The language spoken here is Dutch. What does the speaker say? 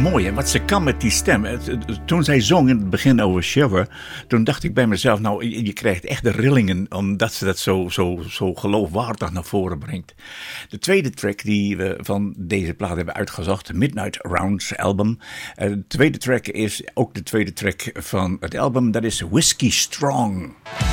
mooi, hè? Wat ze kan met die stem. Toen zij zong in het begin over Shiver, toen dacht ik bij mezelf, nou, je krijgt echt de rillingen, omdat ze dat zo geloofwaardig naar voren brengt. De tweede track die we van deze plaat hebben uitgezocht, Midnight Rounds album. De tweede track is ook de tweede track van het album, dat is Whiskey Strong.